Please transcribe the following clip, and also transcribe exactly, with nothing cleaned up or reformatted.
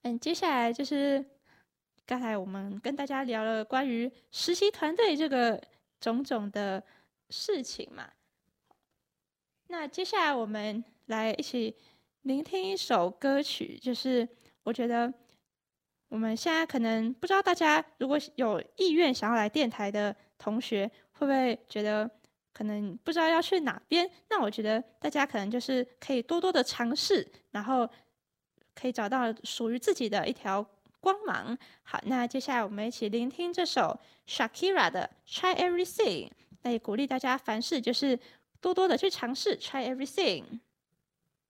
嗯，接下来就是刚才我们跟大家聊了关于实习团队这个种种的事情嘛。那接下来我们来一起聆听一首歌曲，就是我觉得我们现在可能不知道大家如果有意愿想要来电台的同学，会不会觉得可能不知道要去哪边？那我觉得大家可能就是可以多多的尝试，然后可以找到属于自己的一条光芒。好，那接下来我们一起聆听这首 Shakira 的《Try Everything》，那也鼓励大家凡事就是多多的去尝试，Try Everything。